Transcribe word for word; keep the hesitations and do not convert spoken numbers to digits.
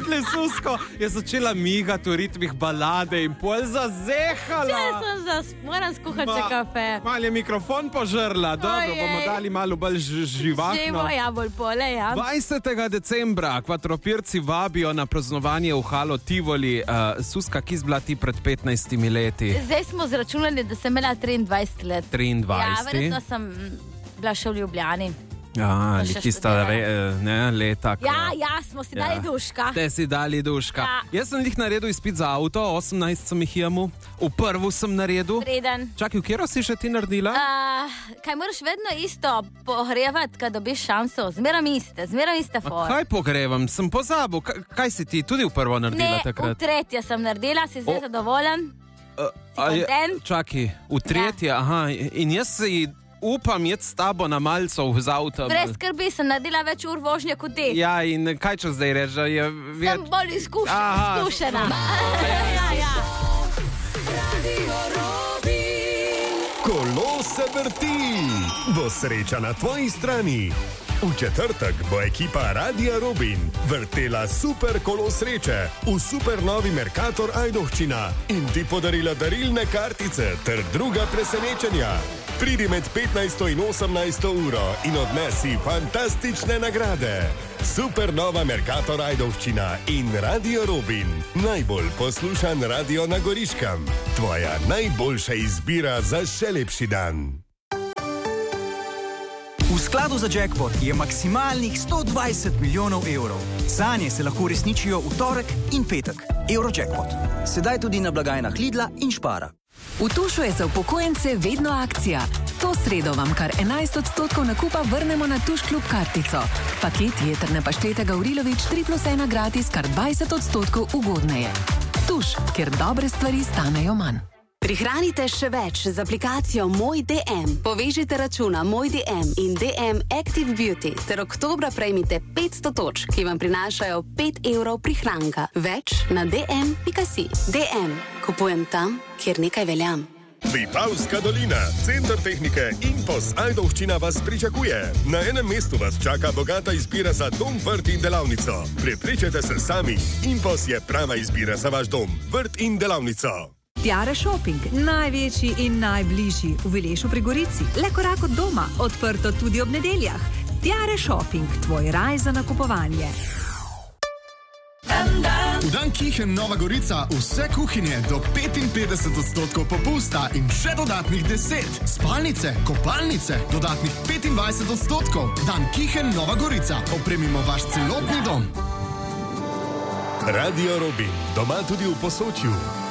videli Susko? Je začela migati v ritmih balade in pol zazehala. Če sem zas, moram skuhati še kafe. Mal je mikrofon požrla, dobro, Ojej. bomo dali malo bolj ž- živahno. Živo, ja, bolj pole, ja. dvajsetega decembra kvadropirci vabijo na praznovanje v Halo Tivoli. Uh, Suska, ki zbila ti pred petnajstimi leti? Zdaj smo zračunali, da sem imela triindvajset let. Ja, triindvajset. verjetno sem bila še v Ljubljani. Ja, še tista študirala. re, ne, leta. ko- Ja, ja, smo si dali Ja. duška. Ste si dali duška. Ja. Jaz sem jih naredil izpit za avto, osemnajst sem jih imel, v prvu sem naredil. Reden. Čakaj, v katero si še ti naredila? Uh, kaj moraš vedno isto pohrevati, kad dobiš šanso? Zmeram iste, zmeram iste Ma for. kaj pogrevam, sem pozabil. Kaj, kaj si ti tudi v prvo naredila Ne, v takrat? tretje sem naredila, si zdaj O. zadovoljen? Uh, a je- kontent? Čakaj, v tretje, aha. In jaz si upam jeti s tabo na malco z avtom. Brez skrbi sem naredila več ur vožnje kot ti. Ja, in kaj če zdaj reče, da je Sem več... bolj izkuš- Aha. izkušena. Ja, ja. Kolo se vrti, bo sreča na tvoji strani. V četrtek bo ekipa Radia Robin vrtela super kolo sreče v super novi Mercator Ajdovščina in ti podarila darilne kartice ter druga presenečenja. Pridi med petnajsto in osemnajsto uro in odnesi fantastične nagrade. Super nova Mercator Ajdovščina in Radio Robin. Najbolj poslušan radio na Goriškem. Tvoja najboljša izbira za še lepši dan. V skladu za jackpot je maksimalnih sto dvajset milijonov evrov. Sanje se lahko uresničijo v torek in petek. Eurojackpot. Sedaj tudi na blagajnah Lidla in Špara. V Tušu je za upokojence vedno akcija. To sredo vam kar enajst odstotkov nakupa vrnemo na Tuš klub kartico. Paket jetrne paštete Gavrilović tri plus ena gratis kar dvajset odstotkov ugodneje. Tuš, kjer dobre stvari stanejo manj. Prihranite še več z aplikacijo Moj D M. Povežite računa Moj D M in D M Active Beauty ter oktobra prejmite petsto točk, ki vam prinašajo pet evrov prihranka. Več na d m pika si. D M. Kupujem tam, kjer nekaj veljam. Vipavska dolina, center tehnike Impos Ajdovščina vas pričakuje. Na enem mestu vas čaka bogata izbira za dom, vrt in delavnico. Prepričajte se sami, Impos je prava izbira za vaš dom, vrt in delavnico. Tiare Shopping, največji in najbližji v Vilešu pri Gorici. Le korak od doma, odprto tudi ob nedeljah. Tiare Shopping, tvoj raj za nakupovanje. V dan Kihen Nova Gorica vse kuhinje do petinpetdeset odstotkov popusta in še dodatnih deset. Spalnice, kopalnice, dodatnih petindvajset odstotkov. Dan Kihen Nova Gorica. Opremimo vaš celotni dom. Radio Robin, doma tudi v Posočju.